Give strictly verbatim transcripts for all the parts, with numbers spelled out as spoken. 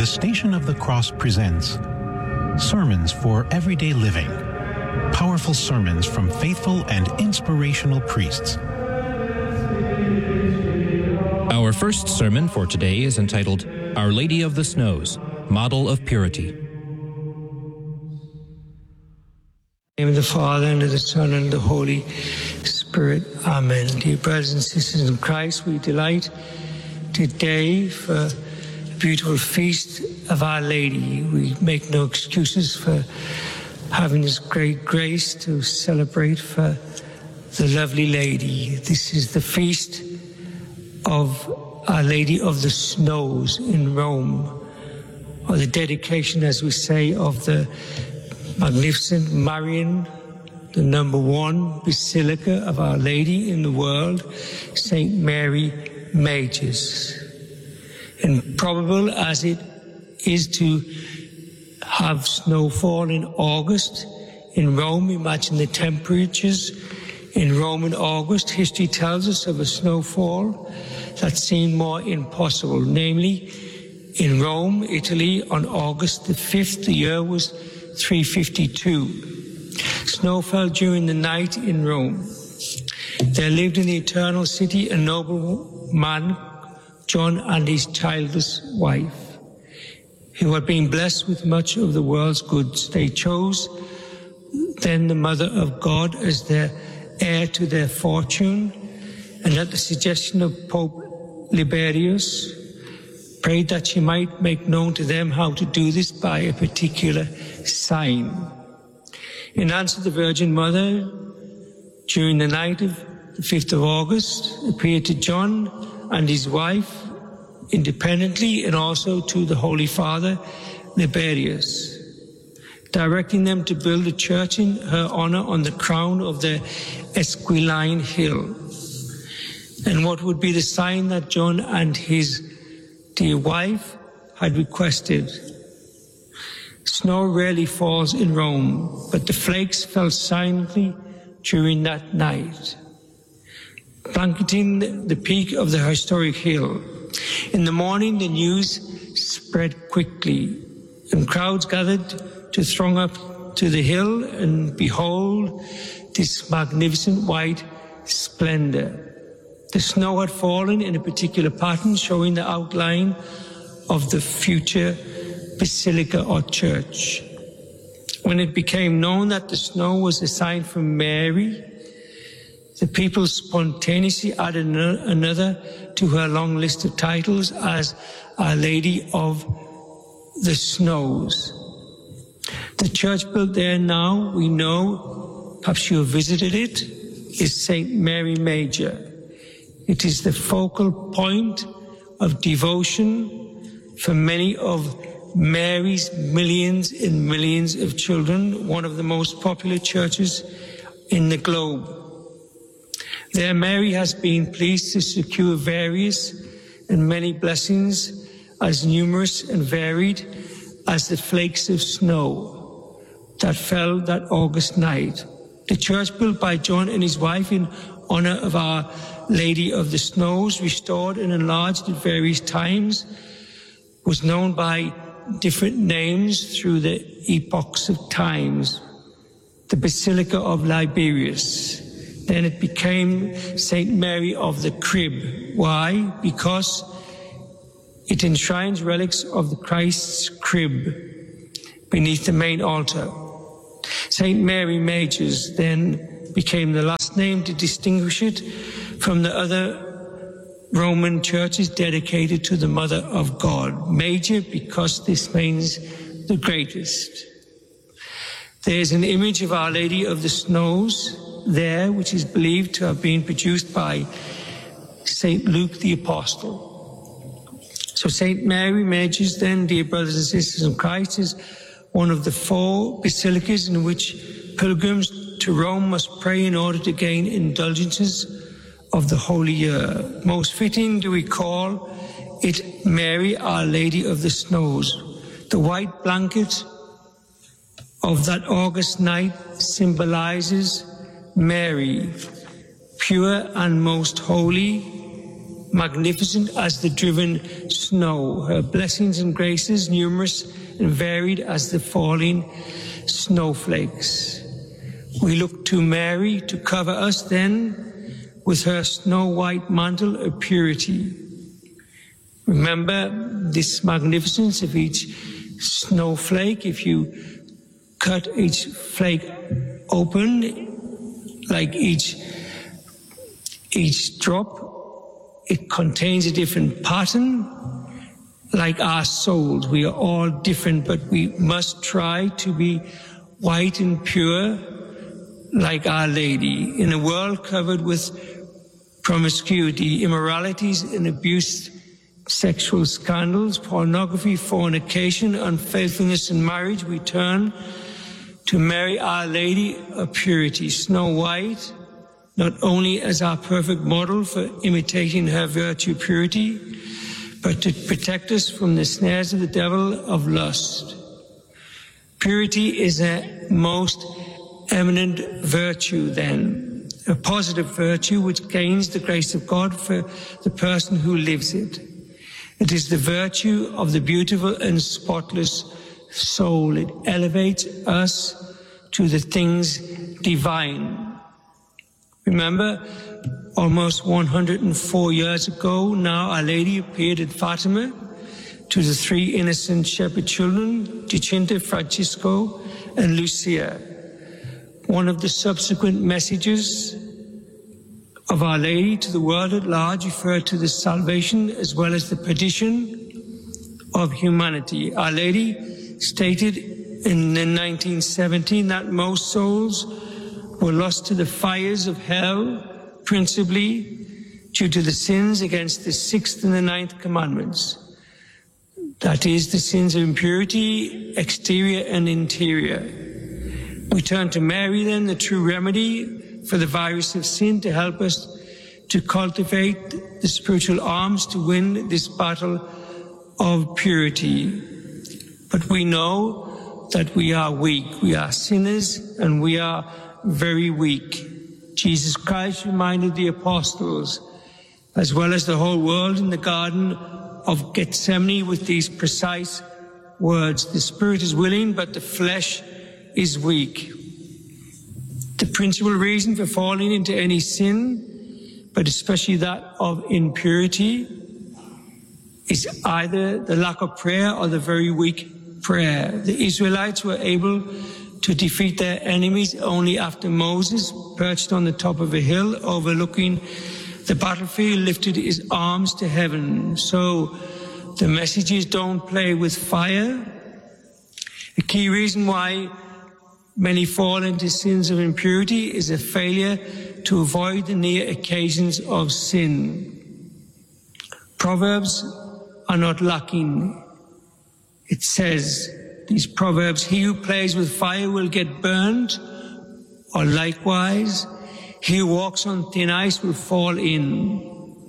The Station of the Cross presents Sermons for Everyday Living. Powerful sermons from faithful and inspirational priests. Our first sermon for today is entitled, Our Lady of the Snows, Model of Purity. In the name of the Father, and of the Son, and of the Holy Spirit. Amen. Dear brothers and sisters in Christ, we delight today for a beautiful feast of Our Lady. We make no excuses for having this great grace to celebrate for the lovely Lady. This is the feast of Our Lady of the Snows in Rome, or the dedication, as we say, of the magnificent Marian, the number one basilica of Our Lady in the world, Saint Mary Majors. Improbable as it is to have snowfall in August in Rome, imagine the temperatures in Rome in August. History tells us of a snowfall that seemed more impossible, namely in Rome, Italy, on August the fifth, the year was three fifty-two. Snow fell during the night in Rome. There lived in the eternal city a noble man, John, and his childless wife, who had been blessed with much of the world's goods. They chose then the Mother of God as their heir to their fortune, and at the suggestion of Pope Liberius, prayed that she might make known to them how to do this by a particular sign. In answer, the Virgin Mother, during the night of the fifth of August, appeared to John and his wife independently, and also to the Holy Father, Liberius, directing them to build a church in her honor on the crown of the Esquiline Hill. And what would be the sign that John and his dear wife had requested? Snow rarely falls in Rome, but the flakes fell silently during that night, blanketing the peak of the historic hill. In the morning, the news spread quickly, and crowds gathered to throng up to the hill and behold this magnificent white splendor. The snow had fallen in a particular pattern, showing the outline of the future basilica or church. When it became known that the snow was a sign from Mary, the people spontaneously added another to her long list of titles as Our Lady of the Snows. The church built there now, we know, perhaps you have visited it, is Saint Mary Major. It is the focal point of devotion for many of Mary's millions and millions of children, one of the most popular churches in the globe. There, Mary has been pleased to secure various and many blessings as numerous and varied as the flakes of snow that fell that August night. The church built by John and his wife in honor of Our Lady of the Snows, restored and enlarged at various times, was known by different names through the epochs of times. The Basilica of Liberius. Then it became Saint Mary of the Crib. Why? Because it enshrines relics of the Christ's crib beneath the main altar. Saint Mary Majors then became the last name to distinguish it from the other Roman churches dedicated to the Mother of God. Major because this means the greatest. There's an image of Our Lady of the Snows there, which is believed to have been produced by Saint Luke the Apostle. So Saint Mary Majors then, dear brothers and sisters in Christ, is one of the four basilicas in which pilgrims to Rome must pray in order to gain indulgences of the Holy Year. Most fitting do we call it Mary, Our Lady of the Snows. The white blanket of that August night symbolizes Mary, pure and most holy, magnificent as the driven snow, her blessings and graces numerous and varied as the falling snowflakes. We look to Mary to cover us then with her snow-white mantle of purity. Remember this magnificence of each snowflake. If you cut each flake open, like each, each drop, it contains a different pattern. Like our souls, we are all different, but we must try to be white and pure like Our Lady. In a world covered with promiscuity, immoralities and abuse, sexual scandals, pornography, fornication, unfaithfulness in marriage, we turn to Mary, Our Lady of Purity, Snow White, not only as our perfect model for imitating her virtue purity, but to protect us from the snares of the devil of lust. Purity is a most eminent virtue then, a positive virtue which gains the grace of God for the person who lives it. It is the virtue of the beautiful and spotless soul. It elevates us to the things divine. Remember, almost one hundred four years ago now, Our Lady appeared at Fatima to the three innocent shepherd children, Jacinta, Francisco, and Lucia. One of the subsequent messages of Our Lady to the world at large referred to the salvation as well as the perdition of humanity. Our Lady stated in nineteen seventeen that most souls were lost to the fires of hell, principally due to the sins against the sixth and the ninth commandments. That is, the sins of impurity, exterior and interior. We turn to Mary then, the true remedy for the virus of sin, to help us to cultivate the spiritual arms to win this battle of purity. But we know that we are weak. We are sinners and we are very weak. Jesus Christ reminded the apostles, as well as the whole world in the Garden of Gethsemane, with these precise words: the spirit is willing, but the flesh is weak. The principal reason for falling into any sin, but especially that of impurity, is either the lack of prayer or the very weak prayer. The Israelites were able to defeat their enemies only after Moses, perched on the top of a hill overlooking the battlefield, lifted his arms to heaven. So the message is, don't play with fire. The key reason why many fall into sins of impurity is a failure to avoid the near occasions of sin. Proverbs are not lacking. It says, these proverbs, he who plays with fire will get burned, or likewise, he who walks on thin ice will fall in.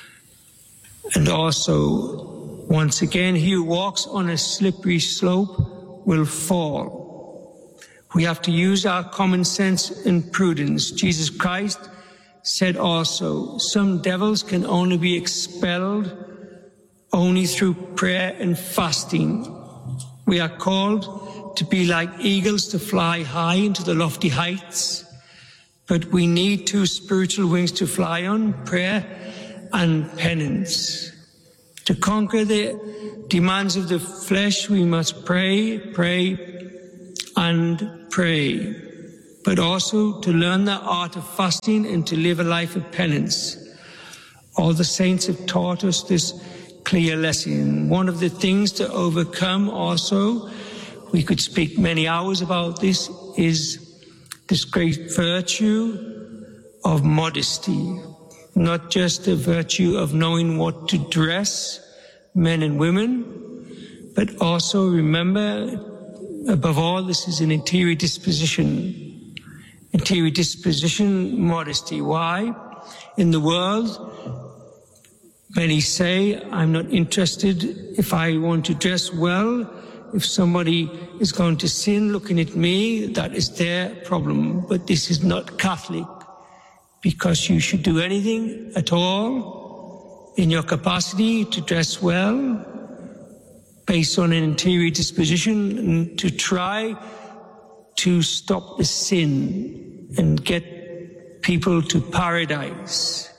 And also, once again, he who walks on a slippery slope will fall. We have to use our common sense and prudence. Jesus Christ said also, some devils can only be expelled only through prayer and fasting. We are called to be like eagles, to fly high into the lofty heights, but we need two spiritual wings to fly on, prayer and penance. To conquer the demands of the flesh, we must pray, pray, and pray, but also to learn the art of fasting and to live a life of penance. All the saints have taught us this clear lesson. One of the things to overcome also, we could speak many hours about this, is this great virtue of modesty. Not just the virtue of knowing what to dress, men and women, but also remember, above all, this is an interior disposition. Interior disposition, modesty. Why? In the world, many say, I'm not interested if I want to dress well. If somebody is going to sin looking at me, that is their problem. But this is not Catholic, because you should do anything at all in your capacity to dress well, based on an interior disposition, and to try to stop the sin and get people to paradise.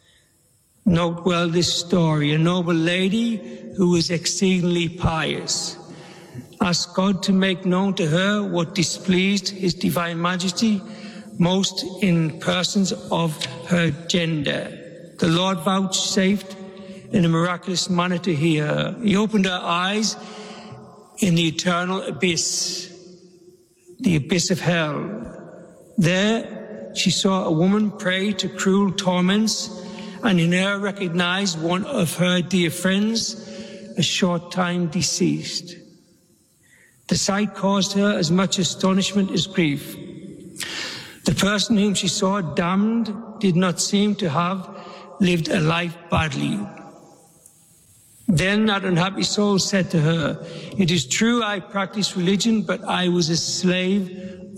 Note well this story. A noble lady who was exceedingly pious asked God to make known to her what displeased His Divine Majesty most in persons of her gender. The Lord vouchsafed in a miraculous manner to hear her. He opened her eyes in the eternal abyss, the abyss of hell. There she saw a woman prey to cruel torments, and in her recognized one of her dear friends, a short time deceased. The sight caused her as much astonishment as grief. The person whom she saw damned did not seem to have lived a life badly. Then that unhappy soul said to her, "It is true I practiced religion, but I was a slave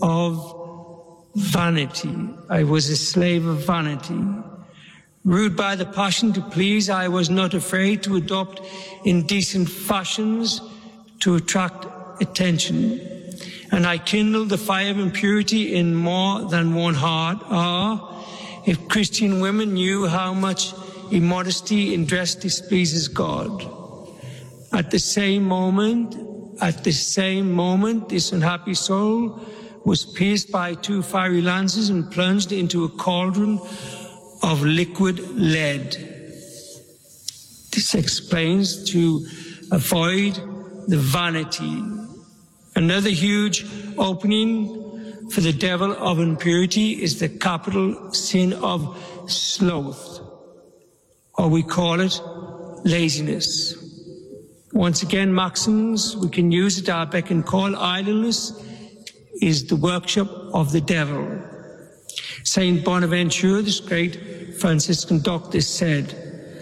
of vanity. I was a slave of vanity. Ruled by the passion to please, I was not afraid to adopt indecent fashions to attract attention. And I kindled the fire of impurity in more than one heart. Ah, if Christian women knew how much immodesty in dress displeases God." At the same moment, at the same moment, this unhappy soul was pierced by two fiery lances and plunged into a cauldron of liquid lead. This explains to avoid the vanity. Another huge opening for the devil of impurity is the capital sin of sloth, or we call it laziness. Once again, maxims we can use at our beck and call. Idleness is the workshop of the devil. Saint Bonaventure, this great Franciscan doctor, said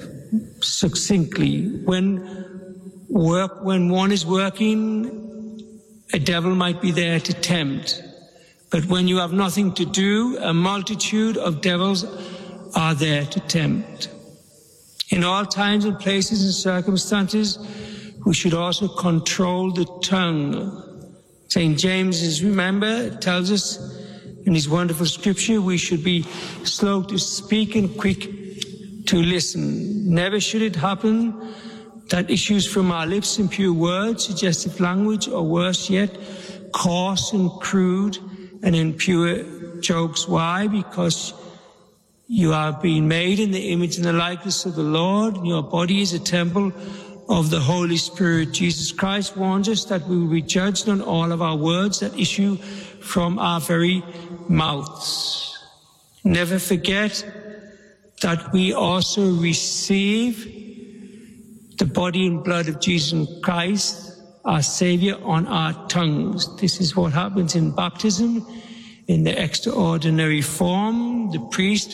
succinctly, when work, when one is working, a devil might be there to tempt. But when you have nothing to do, a multitude of devils are there to tempt. In all times and places and circumstances, we should also control the tongue. Saint James, remember, tells us in his wonderful scripture, we should be slow to speak and quick to listen. Never should it happen that issues from our lips impure words, suggestive language, or worse yet, coarse and crude and impure jokes. Why? Because you are being made in the image and the likeness of the Lord, and your body is a temple of the Holy Spirit. Jesus Christ warns us that we will be judged on all of our words that issue from our very mouths. Never forget that we also receive the body and blood of Jesus Christ, our Savior, on our tongues. This is what happens in baptism, in the extraordinary form. The priest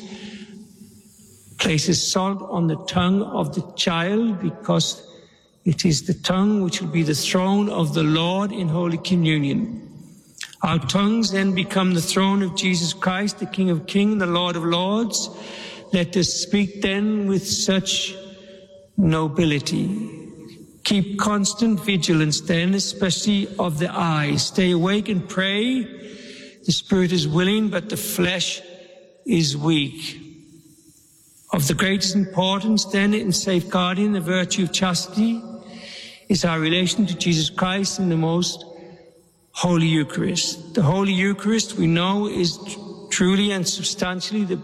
places salt on the tongue of the child because it is the tongue which will be the throne of the Lord in Holy Communion. Our tongues then become the throne of Jesus Christ, the King of Kings, the Lord of Lords. Let us speak then with such nobility. Keep constant vigilance then, especially of the eyes. Stay awake and pray. The spirit is willing, but the flesh is weak. Of the greatest importance then in safeguarding the virtue of chastity is our relation to Jesus Christ in the most Holy Eucharist. The Holy Eucharist, we know, is truly and substantially the